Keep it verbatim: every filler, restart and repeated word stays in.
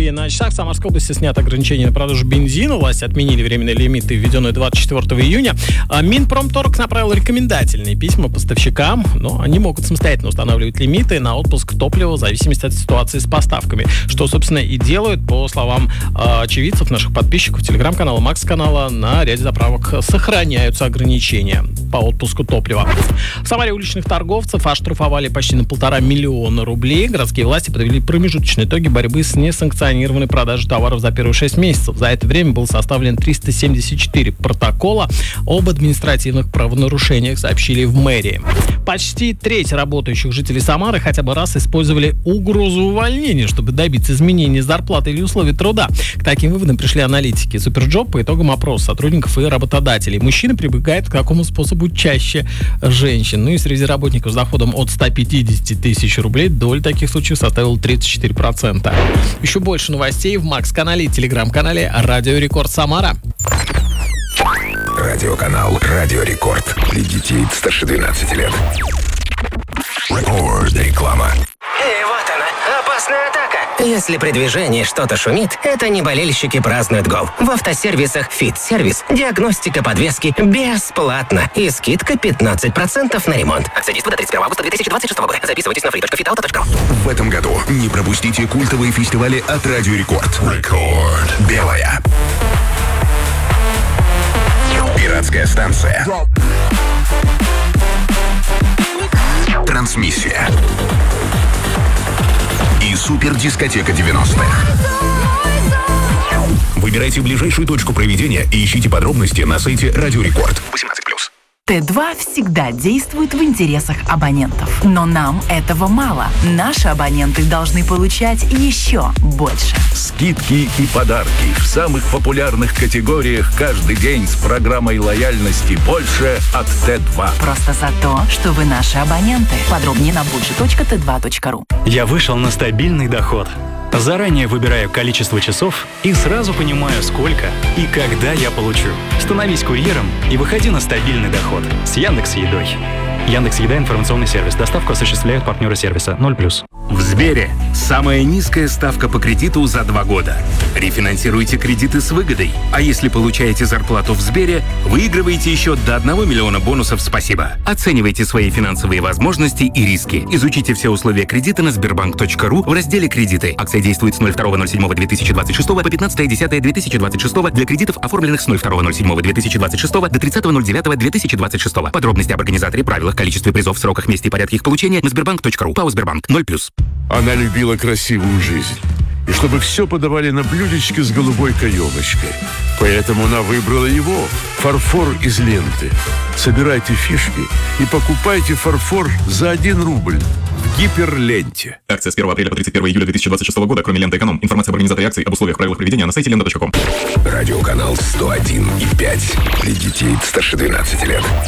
девять на часах. В Самарской области снято ограничение на продажу бензина. Власти отменили временные лимиты, введенные двадцать четвёртого июня. Минпромторг направил рекомендательные письма поставщикам, но они могут самостоятельно устанавливать лимиты на отпуск топлива в зависимости от ситуации с поставками, что, собственно, и делают, по словам э, очевидцев, наших подписчиков телеграм-канала, Макс-канала, на ряде заправок сохраняются ограничения по отпуску топлива. В Самаре уличных торговцев оштрафовали почти на полтора миллиона рублей. Городские власти подвели промежуточные итоги борьбы с несанкционированной продажей товаров за первые шесть месяцев. За это время было составлено триста семьдесят четыре протокола об административных правонарушениях, сообщили в мэрии. Почти треть работающих жителей Самары хотя бы раз использовали угрозу увольнения, чтобы добиться изменения зарплаты или условий труда. К таким выводам пришли аналитики Суперджоп по итогам опроса сотрудников и работодателей. Мужчины прибегают к такому способу чаще женщин. Ну и среди работников с доходом от ста пятидесяти тысяч рублей доля таких случаев составила тридцать четыре процента. Еще больше новостей в Макс-канале и телеграм-канале Радио Рекорд Самара. Радиоканал Радио Рекорд. Для детей старше двенадцати лет. Рекорд. Реклама. И вот она, опасная атака. Если при движении что-то шумит, это не болельщики празднуют гол. В автосервисах Fit Service диагностика подвески бесплатно и скидка пятнадцать процентов на ремонт. Акция действует до тридцать первого августа две тысячи двадцать шестого года. Записывайтесь на free точка fit auto точка ru. В этом году не пропустите культовые фестивали от Радио Рекорд. Рекорд. Белая. Пиратская станция. Трансмиссия. И супердискотека девяностых. Выбирайте ближайшую точку проведения и ищите подробности на сайте Радио Рекорд. восемнадцать плюс. Т два всегда действует в интересах абонентов. Но нам этого мало. Наши абоненты должны получать еще больше. Скидки и подарки в самых популярных категориях каждый день с программой лояльности «Больше» от Т два. Просто за то, что вы наши абоненты. Подробнее на больше точка тэ два точка ру. Я вышел на стабильный доход. Заранее выбираю количество часов и сразу понимаю, сколько и когда я получу. Становись курьером и выходи на стабильный доход с Яндекс.Едой. Яндекс.Еда — информационный сервис. Доставку осуществляют партнеры сервиса ноль плюс. В Сбере самая низкая ставка по кредиту за два года. Рефинансируйте кредиты с выгодой. А если получаете зарплату в Сбере, выигрываете еще до одного миллиона бонусов «Спасибо». Оценивайте свои финансовые возможности и риски. Изучите все условия кредита на сбербанк точка ру в разделе «Кредиты». Акция действует с ноль второго ноль седьмого две тысячи двадцать шестого по пятнадцатое десятое две тысячи двадцать шестого для кредитов, оформленных с ноль второго ноль седьмого две тысячи двадцать шестого до тридцатого ноль девятого две тысячи двадцать шестого. Подробности об организаторе, правилах, количестве призов, сроках, месте и порядке их получения на сбербанк точка ру. ПАО «Сбербанк» ноль плюс. Она любила красивую жизнь. И чтобы все подавали на блюдечке с голубой каемочкой. Поэтому она выбрала его. Фарфор из ленты. Собирайте фишки и покупайте фарфор за один рубль в Гиперленте. Акция с первого апреля по тридцать первого июля две тысячи двадцать шестого года, кроме ленты «Эконом». Информация об организаторе акции, об условиях, правилах проведения на сайте лента точка ком. Радиоканал сто один и пять. Для детей старше двенадцати лет.